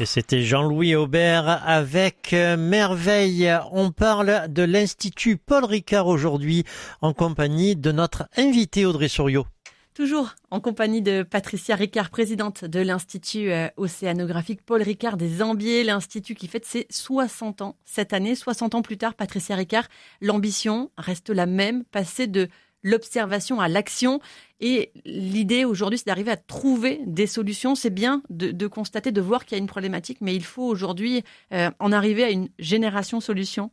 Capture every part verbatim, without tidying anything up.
Et c'était Jean-Louis Aubert avec Merveille. On parle de l'Institut Paul Ricard aujourd'hui en compagnie de notre invité Audrey Souriau. Toujours en compagnie de Patricia Ricard, présidente de l'Institut océanographique Paul Ricard des Ambiers, l'Institut qui fête ses soixante ans cette année. soixante ans plus tard, Patricia Ricard, l'ambition reste la même, passer de l'observation à l'action. Et l'idée aujourd'hui, c'est d'arriver à trouver des solutions. C'est bien de, de constater, de voir qu'il y a une problématique, mais il faut aujourd'hui euh, en arriver à une génération solution.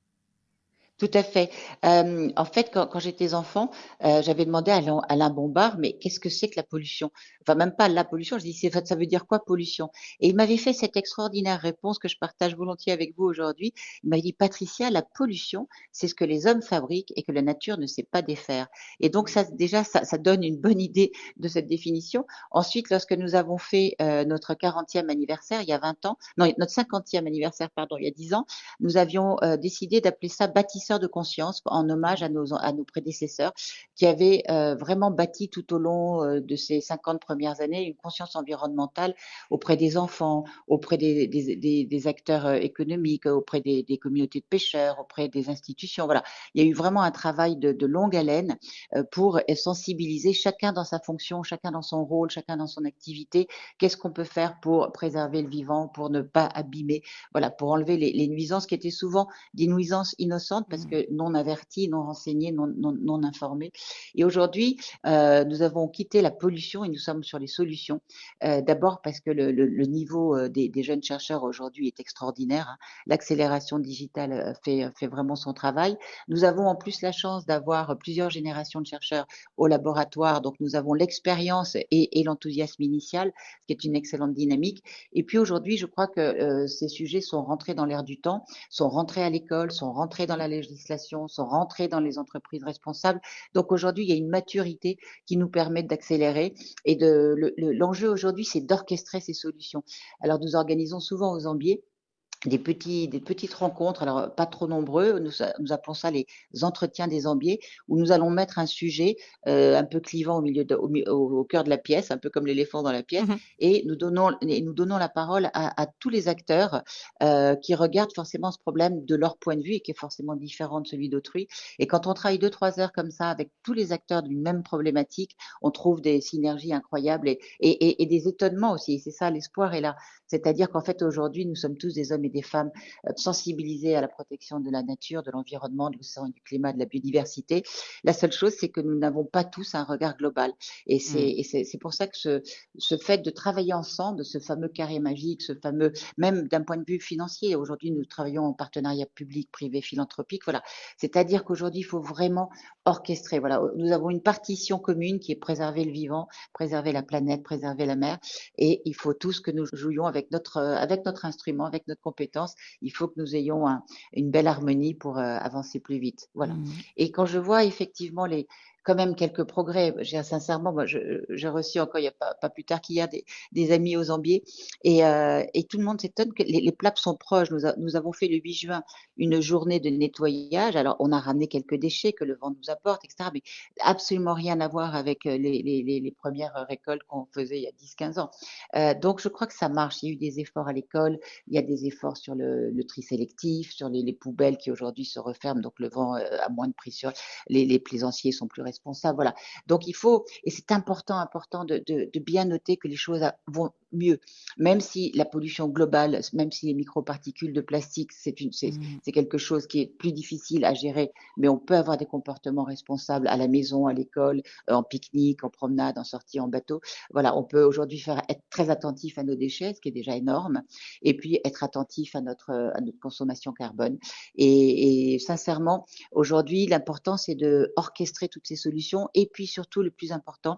Tout à fait. Euh, en fait, quand, quand j'étais enfant, euh, j'avais demandé à Alain, Alain Bombard, mais qu'est-ce que c'est que la pollution? Enfin, même pas la pollution. Je dis, c'est, ça veut dire quoi pollution? Et il m'avait fait cette extraordinaire réponse que je partage volontiers avec vous aujourd'hui. Il m'a dit, Patricia, la pollution, c'est ce que les hommes fabriquent et que la nature ne sait pas défaire. Et donc, ça, déjà, ça, ça donne une bonne idée de cette définition. Ensuite, lorsque nous avons fait euh, notre quarantième anniversaire, il y a vingt ans, non, notre cinquantième anniversaire, pardon, il y a dix ans, nous avions euh, décidé d'appeler ça bâtisseur de conscience en hommage à nos, à nos prédécesseurs qui avaient euh, vraiment bâti tout au long euh, de ces cinquante premières années une conscience environnementale auprès des enfants, auprès des, des, des, des acteurs euh, économiques, auprès des, des communautés de pêcheurs, auprès des institutions. Voilà, il y a eu vraiment un travail de, de longue haleine euh, pour sensibiliser chacun dans sa fonction, chacun dans son rôle, chacun dans son activité. Qu'est-ce qu'on peut faire pour préserver le vivant, pour ne pas abîmer, voilà, pour enlever les, les nuisances qui étaient souvent des nuisances innocentes parce que non avertis, non renseignés, non, non, non informés. Et aujourd'hui, euh, nous avons quitté la pollution et nous sommes sur les solutions. Euh, d'abord parce que le, le, le niveau des, des jeunes chercheurs aujourd'hui est extraordinaire. Hein. L'accélération digitale fait, fait vraiment son travail. Nous avons en plus la chance d'avoir plusieurs générations de chercheurs au laboratoire. Donc nous avons l'expérience et, et l'enthousiasme initial, ce qui est une excellente dynamique. Et puis aujourd'hui, je crois que euh, ces sujets sont rentrés dans l'air du temps, sont rentrés à l'école, sont rentrés dans la législation, sont rentrées dans les entreprises responsables. Donc aujourd'hui, il y a une maturité qui nous permet d'accélérer. Et de, le, le, l'enjeu aujourd'hui, c'est d'orchestrer ces solutions. Alors nous organisons souvent aux Ambiers des petits, des petites rencontres, alors pas trop nombreux, nous, nous appelons ça les entretiens des Ambiers, où nous allons mettre un sujet euh, un peu clivant au milieu, de, au, au, au cœur de la pièce, un peu comme l'éléphant dans la pièce, mmh. et nous donnons, et nous donnons la parole à, à tous les acteurs euh, qui regardent forcément ce problème de leur point de vue et qui est forcément différent de celui d'autrui. Et quand on travaille deux, trois heures comme ça avec tous les acteurs d'une même problématique, on trouve des synergies incroyables et, et, et, et des étonnements aussi. Et c'est ça, l'espoir est là. C'est-à-dire qu'en fait, aujourd'hui, nous sommes tous des hommes et des femmes euh, sensibilisés à la protection de la nature, de l'environnement, de l'océan, du climat, de la biodiversité. La seule chose, c'est que nous n'avons pas tous un regard global. Et c'est, mmh. et c'est, c'est pour ça que ce, ce fait de travailler ensemble, ce fameux carré magique, ce fameux, même d'un point de vue financier, aujourd'hui, nous travaillons en partenariat public, privé, philanthropique, voilà. C'est-à-dire qu'aujourd'hui, il faut vraiment orchestrer. Voilà. Nous avons une partition commune qui est préserver le vivant, préserver la planète, préserver la mer. Et il faut tous que nous jouions avec notre, avec notre instrument, avec notre compétence. Il faut que nous ayons un, une belle harmonie pour euh, avancer plus vite. Voilà. Mmh. Et quand je vois effectivement les, quand même quelques progrès, j'ai sincèrement, moi, je, j'ai reçu encore il y a pas, pas plus tard qu'hier des, des amis aux Ambiers et, euh, et tout le monde s'étonne que les, les plaques sont proches. Nous, a, nous avons fait le huit juin une journée de nettoyage. Alors, on a ramené quelques déchets que le vent nous apporte, et cetera. Mais absolument rien à voir avec les, les, les, les premières récoltes qu'on faisait il y a dix quinze ans. Euh, donc, je crois que ça marche. Il y a eu des efforts à l'école, il y a des efforts sur le, le tri sélectif, sur les, les poubelles qui aujourd'hui se referment, donc le vent euh, a moins de prise sur les, les plaisanciers sont plus responsables. Voilà. Donc, il faut, et c'est important, important de, de, de bien noter que les choses vont mieux, même si la pollution globale, même si les microparticules de plastique, c'est, une, c'est, mmh. c'est quelque chose qui est plus difficile à gérer, mais on peut avoir des comportements responsables à la maison, à l'école, en pique-nique, en promenade, en sortie en bateau. Voilà, on peut aujourd'hui faire, être très attentif à nos déchets, ce qui est déjà énorme, et puis être attentif à notre, à notre consommation carbone. Et, et sincèrement, aujourd'hui, l'important, c'est de orchestrer toutes ces solutions, et puis surtout, le plus important,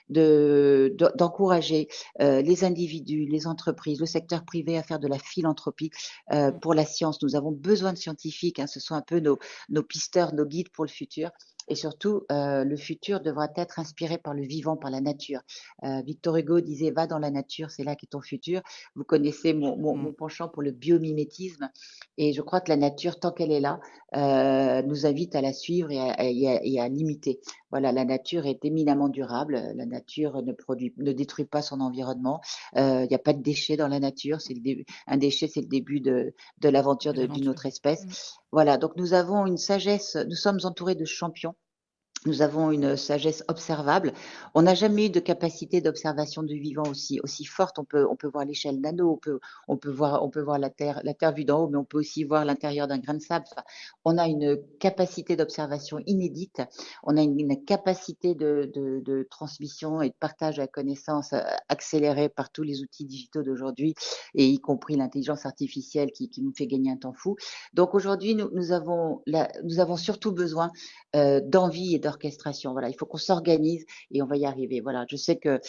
de, de, d'encourager euh, les individus, les entreprises, le secteur privé à faire de la philanthropie euh, pour la science. Nous avons besoin de scientifiques, hein, ce sont un peu nos, nos pisteurs, nos guides pour le futur. et surtout, euh, le futur devra être inspiré par le vivant, par la nature. Euh, Victor Hugo disait, va dans la nature, c'est là qu'est ton futur. Vous connaissez mon, mon, Mm. mon penchant pour le biomimétisme, et je crois que la nature, tant qu'elle est là, euh, nous invite à la suivre et à, et à, et à l'imiter. Voilà, la nature est éminemment durable. La nature ne produit, ne détruit pas son environnement. Il n'y a pas de déchets dans la nature. C'est le début, un déchet, c'est le début de, de l'aventure De de- d'une l'aventure. autre espèce. Mm. Voilà, donc nous avons une sagesse, nous sommes entourés de champions. Nous avons une sagesse observable. On n'a jamais eu de capacité d'observation du vivant aussi, aussi forte. On peut, on peut voir l'échelle nano, on peut, on peut voir, on peut voir la Terre, la Terre vue d'en haut, mais on peut aussi voir l'intérieur d'un grain de sable. Enfin, on a une capacité d'observation inédite. On a une, une capacité de, de, de transmission et de partage de la connaissance accélérée par tous les outils digitaux d'aujourd'hui, et y compris l'intelligence artificielle qui, qui nous fait gagner un temps fou. Donc aujourd'hui, nous, nous avons, la, nous avons surtout besoin euh, d'envie et d'orchestration. Voilà, il faut qu'on s'organise et on va y arriver. Voilà, je sais que euh,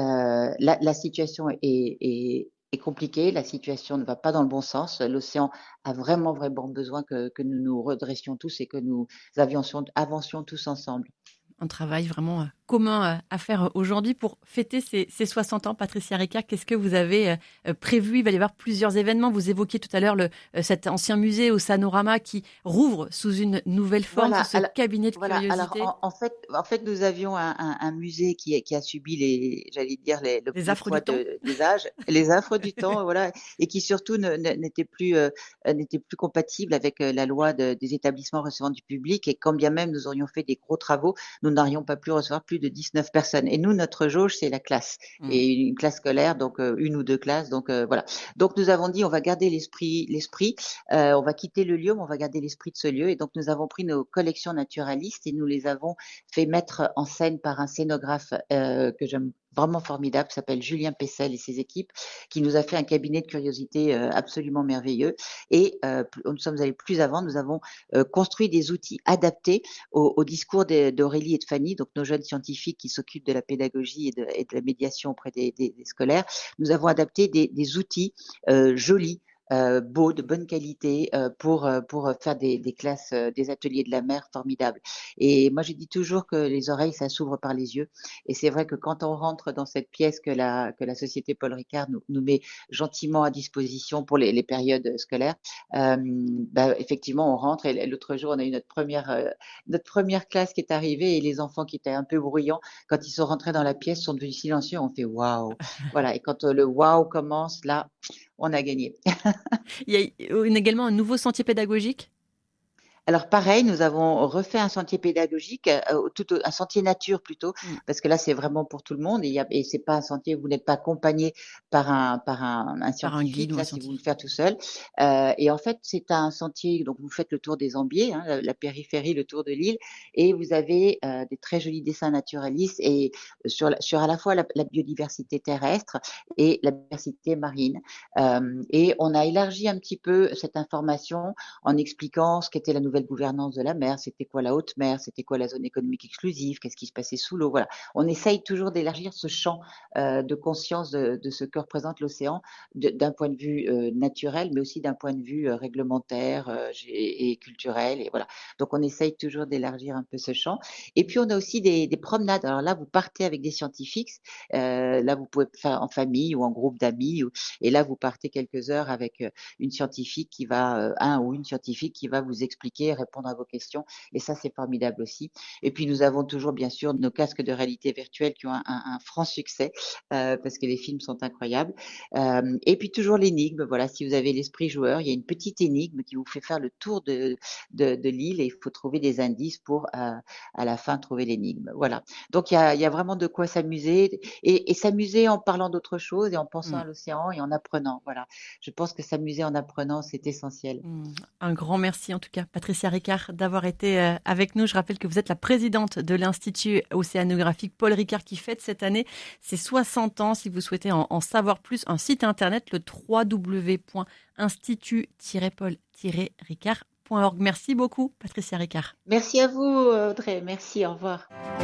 la, la situation est, est, est compliquée, la situation ne va pas dans le bon sens. L'océan a vraiment, vraiment besoin que, que nous nous redressions tous et que nous avancions, avancions tous ensemble. Un travail vraiment euh, commun euh, à faire aujourd'hui pour fêter ces, ces soixante ans. Patricia Ricard, qu'est-ce que vous avez euh, prévu? Il va y avoir plusieurs événements. Vous évoquiez tout à l'heure le, euh, cet ancien musée au Sanorama qui rouvre sous une nouvelle forme, Voilà, sous ce alors, cabinet de voilà, alors curiosité. en, en fait, en fait, nous avions un, un, un musée qui, qui a subi les, j'allais dire les, le, Les le affres du poids temps. de, des âges, les affres du temps, voilà, et qui surtout ne- ne- n'était plus euh, n'était plus compatible avec euh, la loi de- des établissements recevant du public. Et quand bien même nous aurions fait des gros travaux, nous n'aurions pas pu recevoir plus de dix-neuf personnes. Et nous, notre jauge, c'est la classe, Mm. et une classe scolaire, donc euh, une ou deux classes, donc euh, voilà. Donc nous avons dit, on va garder l'esprit, l'esprit. Euh, on va quitter le lieu, mais on va garder l'esprit de ce lieu. Et donc, nous avons pris nos collections naturalistes et nous les avons fait mettre en scène par un scénographe euh, que j'aime vraiment formidable, qui s'appelle Julien Pessel et ses équipes, qui nous a fait un cabinet de curiosité euh, absolument merveilleux. Et euh, nous sommes allés plus avant, nous avons euh, construit des outils adaptés au, au discours d'Aurélie et de Fanny, donc nos jeunes scientifiques qui s'occupent de la pédagogie et de, et de la médiation auprès des, des, des scolaires. Nous avons adapté des, des outils euh, jolis, euh, beaux, de bonne qualité, euh, pour, euh, pour faire des, des classes, euh, des ateliers de la mer formidables. Et moi, je dis toujours que les oreilles, ça s'ouvre par les yeux. Et c'est vrai que quand on rentre dans cette pièce que la, que la Société Paul Ricard nous, nous met gentiment à disposition pour les, les périodes scolaires, euh, bah, effectivement, on rentre. Et l'autre jour, on a eu notre première, euh, notre première classe qui est arrivée, et les enfants qui étaient un peu bruyants, quand ils sont rentrés dans la pièce, sont devenus silencieux. On fait waouh. Voilà. Et quand euh, le waouh commence, là, on a gagné. Il y a également un nouveau sentier pédagogique. Alors pareil, nous avons refait un sentier pédagogique, euh, tout, un sentier nature plutôt, Mm. parce que là c'est vraiment pour tout le monde, et, il y a, et c'est pas un sentier où vous n'êtes pas accompagné par un par un, un Par un guide scientifique. ou un Là, si vous le scientifique. faites tout seul, euh, et en fait c'est un sentier, donc vous faites le tour des Ambiers, hein, la, la périphérie, le tour de l'île, et vous avez euh, des très jolis dessins naturalistes et sur la, sur à la fois la, la biodiversité terrestre et la biodiversité marine. Euh, et on a élargi un petit peu cette information en expliquant ce qu'était la nouvelle gouvernance de la mer, c'était quoi la haute mer, c'était quoi la zone économique exclusive, qu'est-ce qui se passait sous l'eau. Voilà. On essaye toujours d'élargir ce champ euh, de conscience de, de ce que représente l'océan d'un point de vue euh, naturel, mais aussi d'un point de vue euh, réglementaire euh, et, et culturel. Et voilà. Donc on essaye toujours d'élargir un peu ce champ. Et puis on a aussi des, des promenades. Alors là, vous partez avec des scientifiques. Euh, là, vous pouvez faire en famille ou en groupe d'amis. Ou, et là, vous partez quelques heures avec euh, une scientifique qui va, euh, un ou une scientifique qui va vous expliquer, répondre à vos questions. Et ça, c'est formidable aussi. Et puis, nous avons toujours, bien sûr, nos casques de réalité virtuelle qui ont un, un, un franc succès euh, parce que les films sont incroyables. Euh, et puis, toujours l'énigme. Voilà, si vous avez l'esprit joueur, il y a une petite énigme qui vous fait faire le tour de, de, de l'île et il faut trouver des indices pour, euh, à la fin, trouver l'énigme. Voilà. Donc, il y a, il y a vraiment de quoi s'amuser et, et s'amuser en parlant d'autre chose et en pensant Mm. à l'océan et en apprenant. Voilà. Je pense que s'amuser en apprenant, c'est essentiel. Mm. Un grand merci en tout cas, Patricia Ricard, d'avoir été euh, avec nous. Je rappelle que vous êtes la présidente de l'Institut océanographique Paul Ricard qui fête cette année ses soixante ans. Si vous souhaitez en, en savoir plus, un site internet, le w w w point institut tiret paul tiret ricard point org. Merci beaucoup, Patricia Ricard. Merci à vous, Audrey. Merci, au revoir.